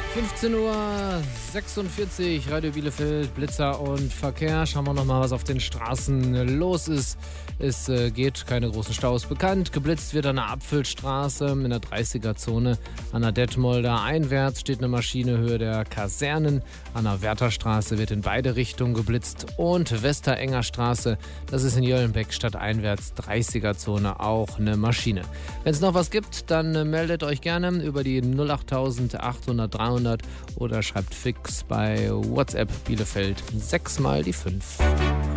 15:46 Uhr, Radio Bielefeld, Blitzer und Verkehr. Schauen wir nochmal, was auf den Straßen los ist. Es geht, keine großen Staus bekannt. Geblitzt wird an der Apfelstraße in der 30er-Zone. An der Detmolder einwärts steht eine Maschine Höhe der Kasernen. An der Wärterstraße wird in beide Richtungen geblitzt. Und Westerenger Straße, das ist in Jöllenbeck stadteinwärts 30er-Zone, auch eine Maschine. Wenn es noch was gibt, dann meldet euch gerne über die 08000 300 oder schreibt fix bei WhatsApp Bielefeld 6 mal die 5.